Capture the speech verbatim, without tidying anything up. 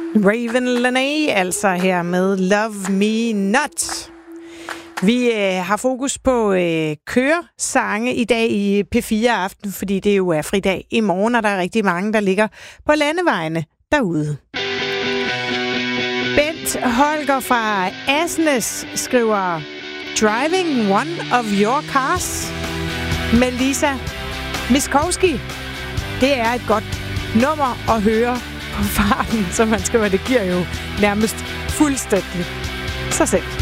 Raven Lenae, altså her med Love Me Not. Vi øh, har fokus på øh, køresange i dag i P fire Aften, fordi det jo er fridag i morgen, og der er rigtig mange, der ligger på landevejene derude. Bent Holger fra Asnes skriver Driving One of Your Cars. Melissa Miskowski. Det er et godt nummer at høre på farten, som man skriver. Det giver jo nærmest fuldstændig sig selv.